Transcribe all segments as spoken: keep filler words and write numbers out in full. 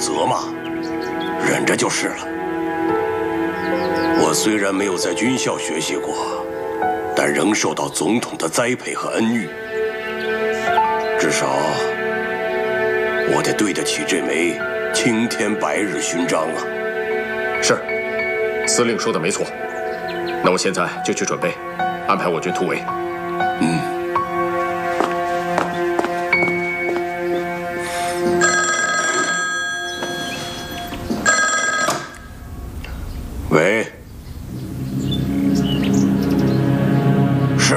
责骂，忍着就是了。我虽然没有在军校学习过，但仍受到总统的栽培和恩遇。至少，我得对得起这枚青天白日勋章啊！ 是，司令说的没错。那我现在就去准备，安排我军突围。 嗯。 喂，是。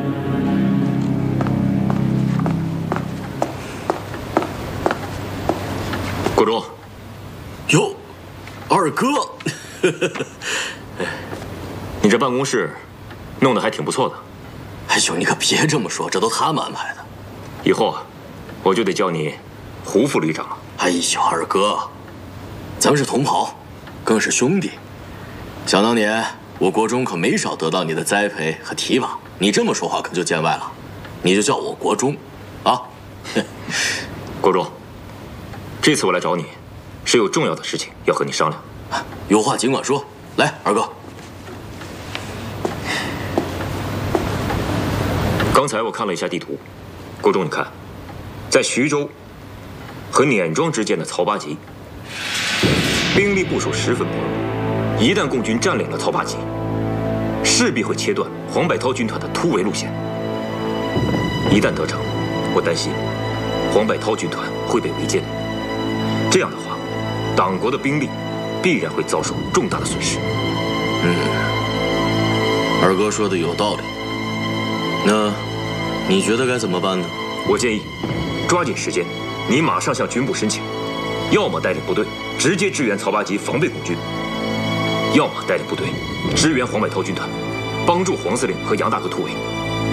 国忠， 哟，二哥， 你这办公室弄得还挺不错的。 哎呦，你可别这么说，这都他们安排的。 以后啊，我就得叫你胡副旅长了。 哎呦，二哥，咱们是同袍，更是兄弟。 想当年，我国中可没少得到你的栽培和提拔。你这么说话可就见外了，你就叫我国忠，啊！ 国忠，这次我来找你，是有重要的事情要和你商量。 有话尽管说。来，二哥。 刚才我看了一下地图，国忠，你看，在徐州和碾庄之间的曹八集，兵力部署十分薄弱。 一旦共军占领了曹八集，势必会切断黄百韬军团的突围路线。一旦得逞，我担心黄百韬军团会被围歼。这样的话，党国的兵力必然会遭受重大的损失。 嗯，二哥说的有道理。那你觉得该怎么办呢？ 我建议抓紧时间，你马上向军部申请，要么带领部队直接支援曹八集，防备共军。 要么带领部队支援黄百韬军团，帮助黄司令和杨大哥突围。